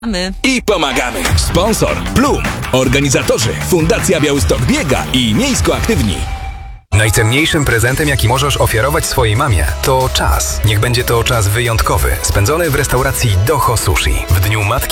I pomagamy. Sponsor Plum. Organizatorzy Fundacja Białystok Biega i Miejsko Aktywni. Najcenniejszym prezentem, jaki możesz ofiarować swojej mamie, to czas. Niech będzie to czas wyjątkowy, spędzony w restauracji Doho Sushi. W Dniu Matki